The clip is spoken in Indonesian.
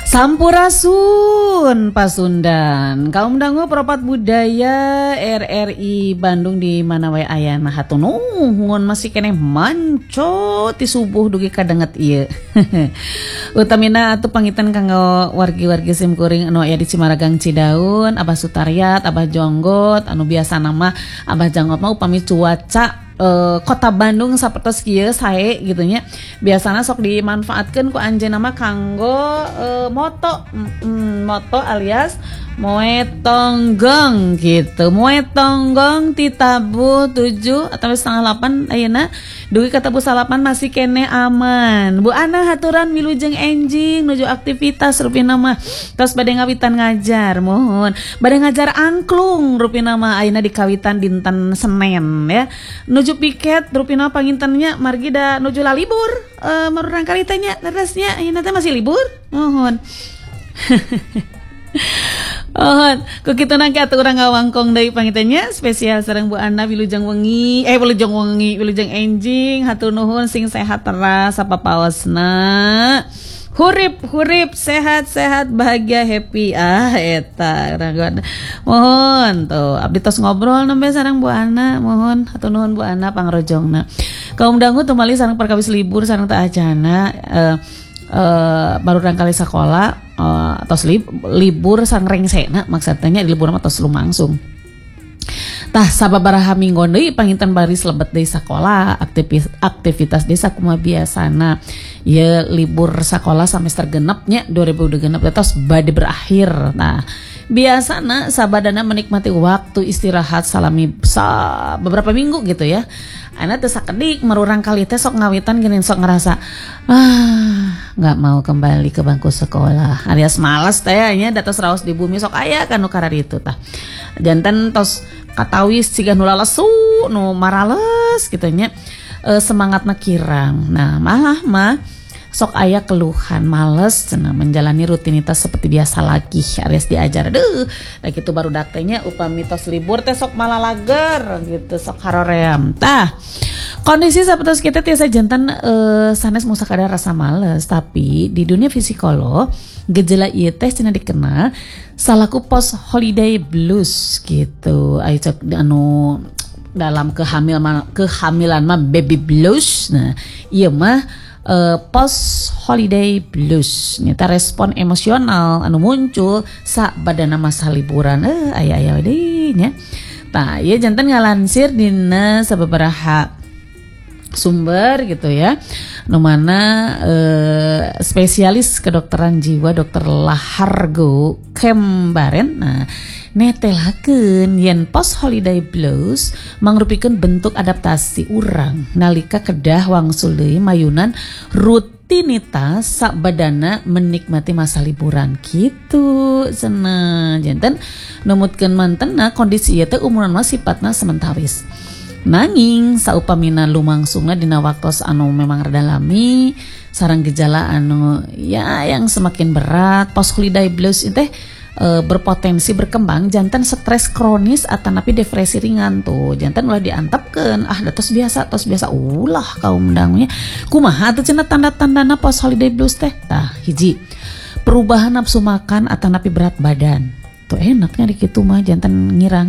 Sampurasun Pasundan kaum dangu peropat budaya RRI Bandung di mana wae ayana hatunun masih kene manco ti subuh dugi kadanget ieu utamina atuh pangitan kanggo wargi-wargi simkuring anu aya di Cimaragang Cidaun Abah Sutariat Abah Jonggot anu biasa nama Abah Jonggot mah upami cuaca kota Bandung sapertos kieu sae gitu nya biasana sok dimanfaatkeun ku anjeunna mah kanggo moto moto alias moe tonggong gitu moe tonggong ti tabuh 7 atau 7:30 ayeuna dugi ka tabuh 8 masih kene aman Bu Ana haturan wilujeng enjing nuju aktivitas rupina mah tos bade ngawitan ngajar mohon bade ngajar angklung rupina mah ayeuna di kawitan dinten Senen ya nuju piket rupina pangintennya margi da nuju lalibur marurang kali teh nya terusnya ayeuna teh masih libur mohon ku kitu nangke atuh urang ngawangkong deui pangitannya spesial sareng Bu Ana wilujeng wilujeng enjing hatur nuhun sing sehat teras sapapaosna hurip sehat bahagia happy eta mohon tuh abdi tos ngobrol nembe sareng Bu Ana mohon hatur nuhun Bu Ana pangrojongna kaum dangu tumali sareng perkawis libur sareng teu acana baru kali sekolah atau libur sang rengsena maksudnya di libur atau lumangsung tah sababaraha minggon deui panginten baris lebet deui sakola aktivitas desa kumaha biasana ya libur sekolah semester genep nya 2020 tos bade berakhir nah biasana sabadana menikmati waktu istirahat salami beberapa minggu gitu ya ana teu sakedik marurang kali teh sok ngawitan geuning sok ngerasa nggak mau kembali ke bangku sekolah alias malas teh nya datos raos di bumi sok aya kanu karar itu tah janten tos katawis siga nu lalesu nu marales gitu nya semangatna kirang nah malah mah sok aya keluhan males cenah menjalani rutinitas seperti biasa lagi alias diajar da kitu barudak teh nya upami tos libur teh sok malah lager gitu sok haroream tah kondisi sapertos kita tiasa jantan sanes musa kada rasa males tapi di dunia psikolog gejala ieu teh cenah dikenal salaku post holiday blues gitu aya anu dalam kehamilan mah baby blues nah ieu mah post holiday blues nyata respon emosional anu muncul sa badana masa liburan aya deui nya tah ieu janten ngalansir dina sababaraha sumber gitu ya nu mana spesialis kedokteran jiwa Dr. Lahargo Kembaren nah netelakeun yen post holiday blues mangrupikeun bentuk adaptasi urang nalika kedah wangsul deui mayunan rutinitas sabadana menikmati masa liburan gitu cenah janten numutkeun mantena kondisi ieu teh umuran mah sifatna sementawis nanging saupamina lumangsungna dina waktos anu memang rada lami sareng gejala anu ya yang semakin berat post holiday blues teh berpotensi berkembang jantan stres kronis atanapi depresi ringan tuh jantan ulah diantapkeun tos biasa ulah kaum dangnya kumaha teh cenah tanda-tandana post holiday blues teh tah hiji perubahan nafsu makan atanapi berat badan tuh enaknya di kitu mah jantan ngirang